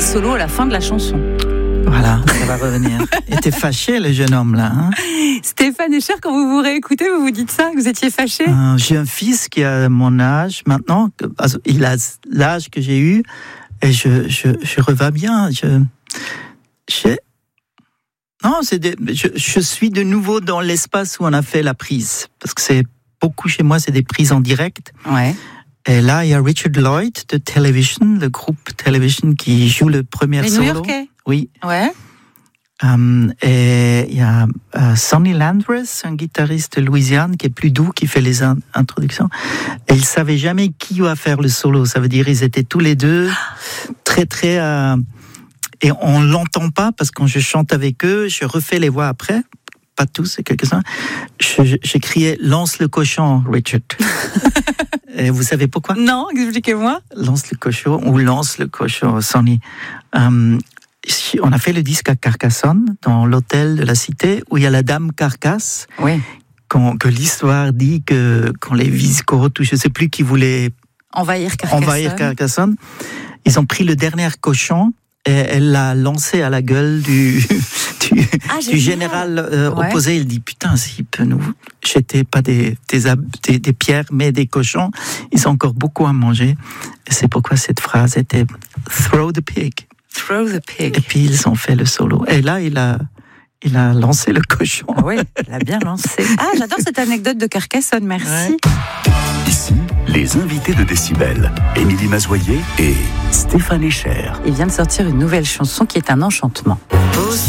des solos à la fin de la chanson. Voilà, ça va revenir. Il était fâché, le jeune homme, là. Hein. Stéphane Escher, quand vous vous réécoutez, vous vous dites ça, que vous étiez fâché? J'ai un fils qui a mon âge maintenant. Il a l'âge que j'ai eu et je revins bien. Je suis de nouveau dans l'espace où on a fait la prise. Parce que c'est beaucoup chez moi, c'est des prises en direct. Ouais. Et là, il y a Richard Lloyd de Television, le groupe Television qui joue le premier solo. Les New-Yorkais. Oui. Ouais. Et il y a Sonny Landreth, un guitariste de Louisiane qui est plus doux, qui fait les introductions. Et ils savaient jamais qui va faire le solo. Ça veut dire ils étaient tous les deux très très. Et on l'entend pas parce que quand je chante avec eux, je refais les voix après. Pas tous, c'est quelques-uns. Je criais lance le cochon, Richard. Et vous savez pourquoi? Non, expliquez-moi. Lance le cochon ou lance le cochon, Sonny. On a fait le disque à Carcassonne, dans l'hôtel de la cité, où il y a la dame Carcasse. Oui. Que l'histoire dit que quand les Visigoths, ou je ne sais plus qui voulaient envahir Carcassonne, ils ont pris le dernier cochon et elle l'a lancé à la gueule du général opposé. Il dit putain, s'il peut nous jeter pas des pierres, mais des cochons, ils ont encore beaucoup à manger. Et c'est pourquoi cette phrase était throw the pig. Throw the pig. Et puis ils ont fait le solo. Et là, il a lancé le cochon. Ah oui, il a bien lancé. Ah, j'adore cette anecdote de Carcassonne, merci. Ouais. Ici, les invités de Décibel, Émilie Mazoyer et Stéphane Escher. Il vient de sortir une nouvelle chanson qui est un enchantement.